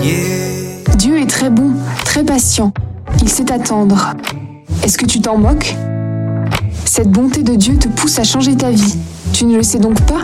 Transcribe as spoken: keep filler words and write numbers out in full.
Dieu est très bon, très patient. Il sait attendre. Est-ce que tu t'en moques ? Cette bonté de Dieu te pousse à changer ta vie. Tu ne le sais donc pas ?